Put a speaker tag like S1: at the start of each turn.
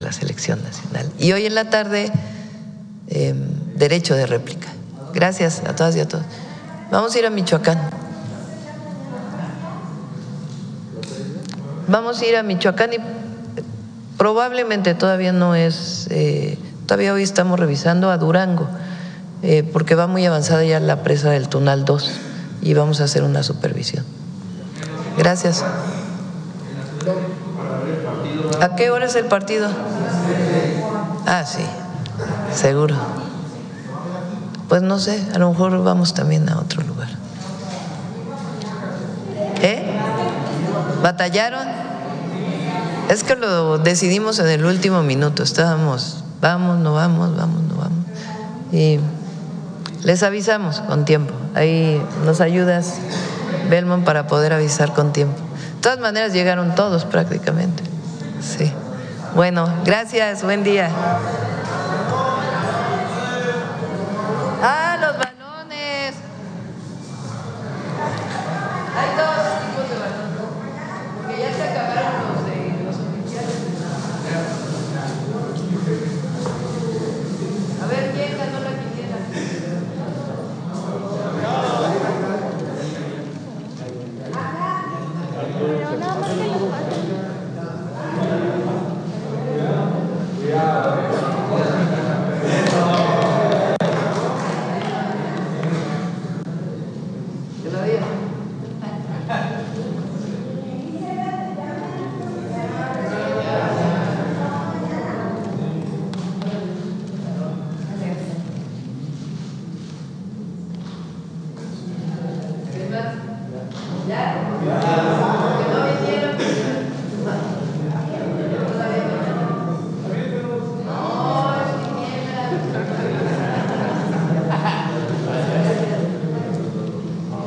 S1: la selección nacional. Y hoy en la tarde, derecho de réplica. Gracias a todas y a todos. Vamos a ir a Michoacán. Vamos a ir a Michoacán y probablemente todavía no es, todavía hoy estamos revisando a Durango, porque va muy avanzada ya la presa del Tunal 2 y vamos a hacer una supervisión. Gracias. ¿A qué hora es el partido? Ah, sí, seguro. Pues no sé, a lo mejor vamos también a otro lugar. ¿Batallaron? Es que lo decidimos en el último minuto, estábamos, vamos, no vamos, vamos, no vamos. Y les avisamos con tiempo, ahí nos ayudas, Belmont, para poder avisar con tiempo. De todas maneras llegaron todos prácticamente, sí. Bueno, gracias, buen día.